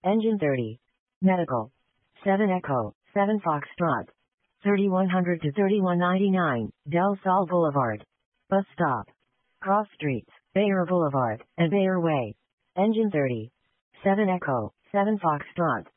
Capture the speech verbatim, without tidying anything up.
Engine thirty. Medical. seven Echo, seven Foxtrot. thirty-one hundred to thirty-one ninety-nine, Del Sol Boulevard. Bus stop. Cross streets, Bayer Boulevard, and Bayer Way. Engine thirty. seven Echo, seven Foxtrot.